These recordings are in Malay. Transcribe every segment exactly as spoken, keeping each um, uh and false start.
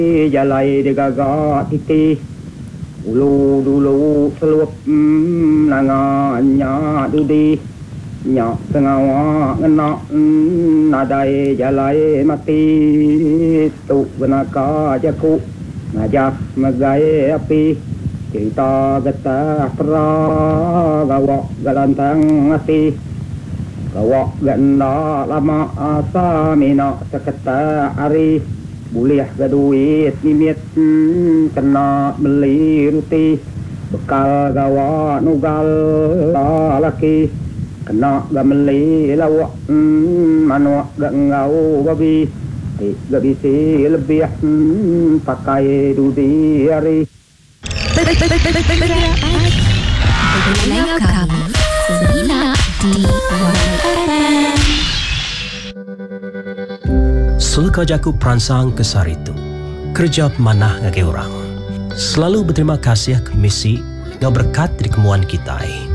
jalai de gaga titi ulu dulu selup mm, nanganya dudi nyak sengawa ngena mm, nadai jalai mati tu benaka jaku ngajak magai api cerita gata pra gawak galantang ati gawak ganda lama asa mina seketa hari boleh gaduit nimit hmm, kena beli ruti bekal gawak nugal laki kena gameli lawak hmm, manuak gangau babi gak bisa lebih hmm, pakai dudi hari Dengar kami Semina di Y F M. Sulka jaku peransang kesar itu kerja pemanah ngage orang. Selalu berterima kasih ke misi ngau berkat dari kemuan kita.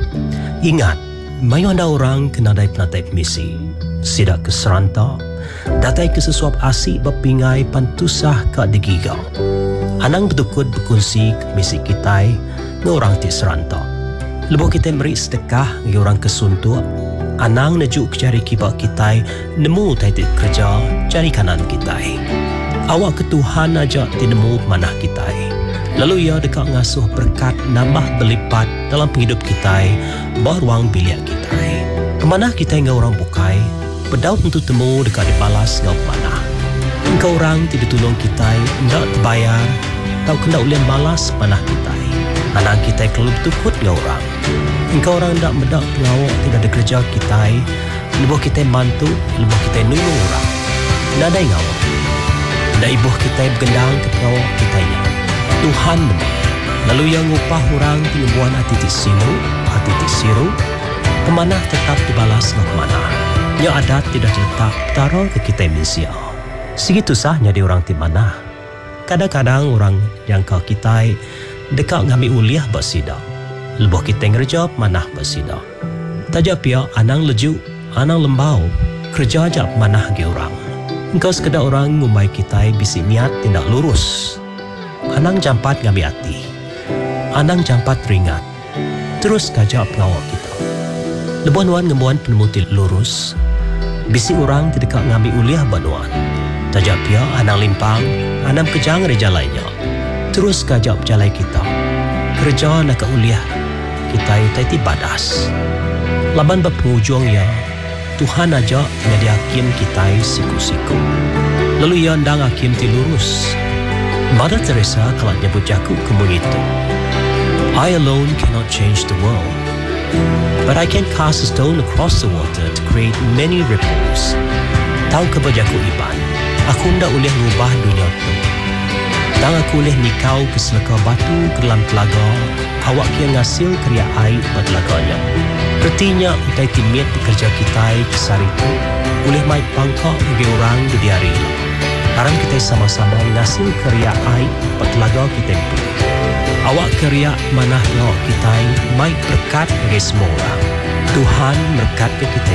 Ingat, mayu anda orang kena dai penatai misi. Sidak ke serantak, datai ke sesuap asik berpingai pantusah ke digigau. Anang betukut berkongsi ke misi kita ngau orang ti serantak. Lebuh kita beri sedekah ngau orang kesuntuk. Anang najuk cari kibak kita nemu titik kerja cari kanan kita. Awak ke Tuhan aja tinemu manah kita. Lalu ia dekat ngasuh berkat nambah berlipat dalam penghidup kita baruang biliak kita. Kemanah kita ngau orang bukai berdaut untuk temu dekat dibalas ngau manah. Engkau orang tidak tolong kita ndak terbayar tau kena ulian balas manah kita. Anak kita kalau betukut ngau orang. Engkau orang tak medak pengawak tidak ada kerja kita, lebuh kita bantu, lebuh kita nulung orang. Tidak ada yang awak. Tidak ibuh kita bergendang ke pengawak kita nya. Tuhan memang. Lalu yang upah orang tinubuan hati ti sinu, hati ti siru, kemanah tetap dibalas ke mana. Yang adat tidak letak taruh ke kita manusia. Segitu sahnya di orang ti mana. Kadang-kadang orang yang kau kita dekat ngambil uliah bersidak. Lebuh kita ngerja manah bersidak. Tajak pia anang lejuk, anang lembau, kerja ajak manah ge orang. Engkau sekadar orang ngumbai kita bisi niat tindak lurus. Anang jampat ngambil hati. Anang jampat ringat. Terus kajak pengawak kita. Lebuan-wan ngemuan penemuti lurus. Bisi orang tidak ngambil uliah banuan. Tajak pia anang limpang, anang kejang reja lainnya. Terus kajak berjalai kita. Kerja nak uliah kita itu badas. Laban berpenghujung ya, Tuhan aja menjadi hakim kita siku-siku. Lalu ia ndang hakim ti lurus. Mother Teresa kalau nyebut jaku kemung itu. I alone cannot change the world, but I can cast a stone across the water to create many ripples. Tahu kebajaku iban, aku ndak boleh ngubah dunia tu. Tang aku boleh nikau ke selaka batu ke dalam telaga, awak kia ngasil kriya air pada telaganya. Pertinya utai timit di kerja kita kesar itu, boleh mai pangkak bagi orang di hari ini. Sekarang kita sama-sama ngasil kriya air pada telaga kita itu. Awak kriya manah awak kita mai berkat bagi semua orang. Tuhan berkat ke kita